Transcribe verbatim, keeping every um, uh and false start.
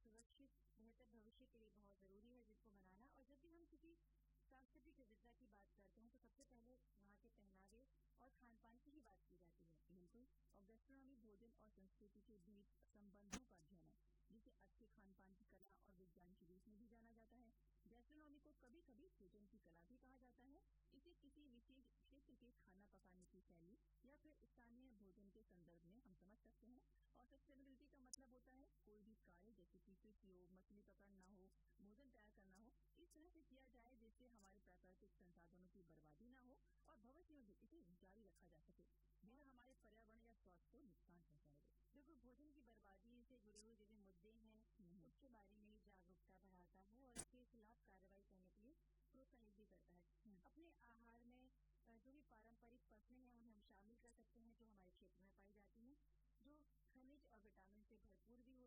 सुरक्षित बेहतर भविष्य के लिए बहुत ज़रूरी है जिसको मनाना। और जब भी हम किसी सांस्कृतिक विविधता की बात करते हैं तो सबसे पहले वहाँ के पहनावे और खान पान की ही बात की जाती है। बिल्कुल। और गैस्ट्रोनॉमी भोजन और संस्कृति के बीच संबंधों का अध्ययन है, जिसे अच्छे खान पान की कला और विज्ञान के रूप में भी जाना जाता है। गैस्ट्रोनॉमी को कभी कभी भोजन की कला भी कहा जाता है। इसे किसी विशेष क्षेत्र के खाना पकाने की शैली या फिर स्थानीय भोजन के संदर्भ में हम समझ सकते हैं। और सस्टेनेबिलिटी का मतलब होता है कोई भी कार्य जैसे कि कृषि हो, मछली पकड़ना हो, भोजन तैयार करना हो, इस तरह से किया जाए जिससे हमारे प्राकृतिक संसाधनों की बर्बादी ना हो और भविष्य में भी इसे जारी रखा जा सके बिना हमारे पर्यावरण या स्वास्थ्य को नुकसान पहुंचाए। देखो, भोजन की बर्बादी से जुड़े हुए जो मुद्दे हैं उसके बारे में जागरूकता बढ़ाता है और इसके खिलाफ कार्रवाई करने के लिए प्रोत्साहित भी करता है। अपने आहार में जो भी पारंपरिक फसलें हैं उन्हें हम शामिल